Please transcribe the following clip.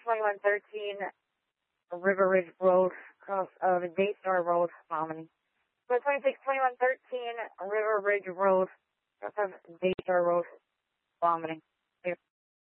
2113 River Ridge Road, across the Daystar Road, Bomani. 2113 River Ridge Road, across Daystar Road, Bomani.